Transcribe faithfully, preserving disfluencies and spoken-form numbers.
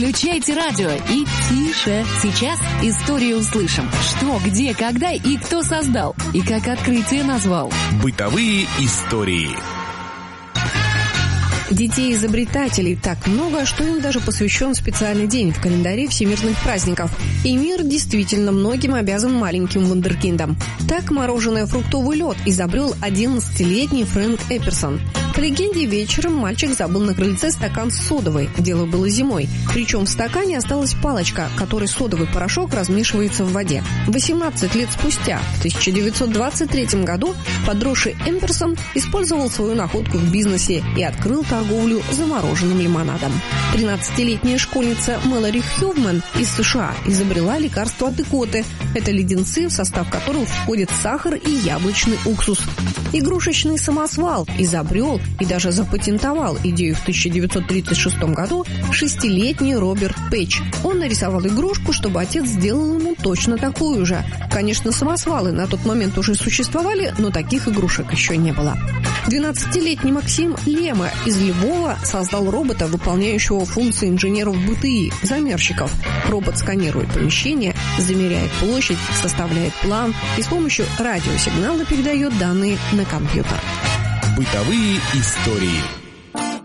Включайте радио и тише. Сейчас историю услышим. Что, где, когда и кто создал. И как открытие назвал. Бытовые истории. Детей-изобретателей так много, что им даже посвящен специальный день в календаре всемирных праздников. И мир действительно многим обязан маленьким вундеркиндам. Так мороженое фруктовый лед изобрел одиннадцатилетний Фрэнк Эпперсон. По легенде, вечером мальчик забыл на крыльце стакан с содовой. Дело было зимой. Причем в стакане осталась палочка, которой содовый порошок размешивается в воде. восемнадцать лет спустя, в тысяча девятьсот двадцать третьем году, подросший Эпперсон использовал свою находку в бизнесе и открыл торговлю замороженным лимонадом. тринадцатилетняя школьница Мэлори Хьювман из США изобрела лекарство от икоты. Это леденцы, в состав которых входит сахар и яблочный уксус. Игрушечный самосвал изобрел и даже запатентовал идею в тысяча девятьсот тридцать шестом году шестилетний Роберт Пэтч. Он нарисовал игрушку, чтобы отец сделал ему точно такую же. Конечно, самосвалы на тот момент уже существовали, но таких игрушек еще не было. двенадцатилетний Максим Лема из Львова создал робота, выполняющего функции инженеров БТИ, замерщиков. Робот сканирует помещение, замеряет площадь, составляет план и с помощью радиосигнала передает данные на компьютер. Бытовые истории.